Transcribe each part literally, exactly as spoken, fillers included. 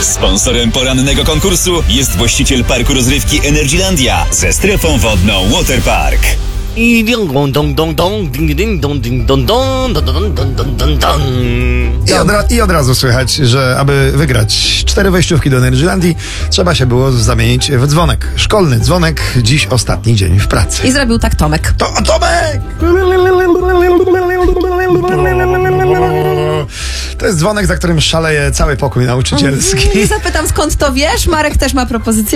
Sponsorem porannego konkursu jest właściciel parku rozrywki Energylandia ze strefą wodną Waterpark. I ding dong dong dong ding ding dong ding dong dong dong dong dong dong dong. I od, ra- I od razu słychać, że aby wygrać cztery wejściówki do Energylandii, trzeba się było zamienić w dzwonek. Szkolny dzwonek, dziś ostatni dzień w pracy. I zrobił tak Tomek. To Tomek! To jest dzwonek, za którym szaleje cały pokój nauczycielski. I zapytam, skąd to wiesz? Marek też ma propozycję?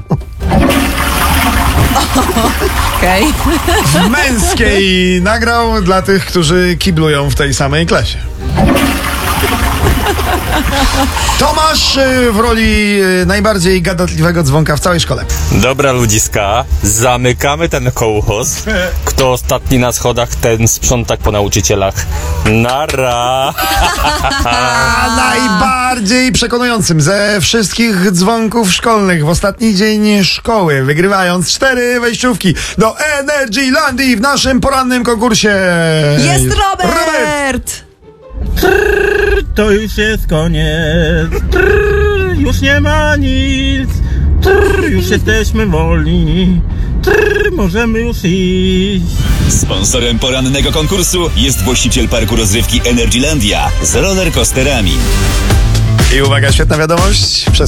Okej. W męskiej nagrał dla tych, którzy kiblują w tej samej klasie. Tomasz y, w roli y, najbardziej gadatliwego dzwonka w całej szkole. Dobra ludziska, zamykamy ten kołchoz. Kto ostatni na schodach, ten sprzątak po nauczycielach. Nara! A najbardziej przekonującym ze wszystkich dzwonków szkolnych w ostatni dzień szkoły, wygrywając cztery wejściówki do Energylandii w naszym porannym konkursie. Jest Robert! Robert! To już jest koniec. Trrr, już nie ma nic. Trrr, już jesteśmy wolni. Trrr, możemy już iść. Sponsorem porannego konkursu jest właściciel parku rozrywki Energylandia z rollercoasterami. I uwaga, świetna wiadomość. Przez